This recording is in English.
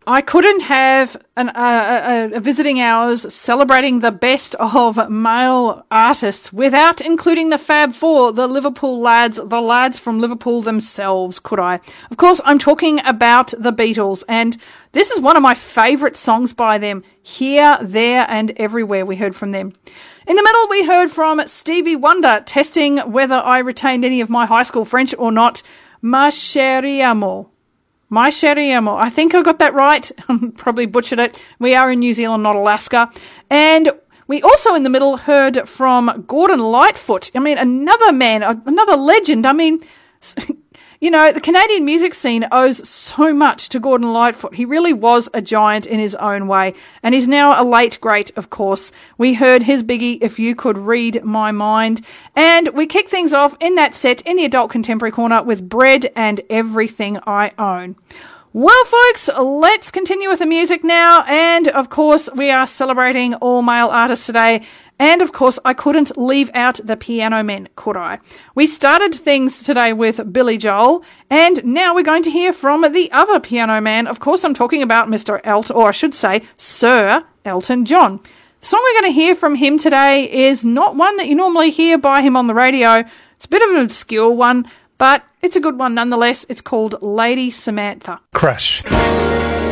I couldn't have a visiting hours celebrating the best of male artists without including the Fab Four, the Liverpool lads, the lads from Liverpool themselves, could I? Of course, I'm talking about the Beatles, and this is one of my favourite songs by them. Here, There and Everywhere we heard from them. In the middle, we heard from Stevie Wonder, testing whether I retained any of my high school French or not. Ma chérie amour. My Chérie Amour. I think I got that right. Probably butchered it. We are in New Zealand, not Alaska. And we also in the middle heard from Gordon Lightfoot. I mean, another man, another legend. I mean, you know, the Canadian music scene owes so much to Gordon Lightfoot. He really was a giant in his own way. And he's now a late great, of course. We heard his biggie, If You Could Read My Mind. And we kick things off in that set in the Adult Contemporary Corner with Bread and Everything I Own. Well, folks, let's continue with the music now. And, of course, we are celebrating all male artists today. And, of course, I couldn't leave out the Piano Men, could I? We started things today with Billy Joel, and now we're going to hear from the other piano man. Of course, I'm talking about Mr. or I should say, Sir Elton John. The song we're going to hear from him today is not one that you normally hear by him on the radio. It's a bit of an obscure one, but it's a good one nonetheless. It's called Lady Samantha. Crush.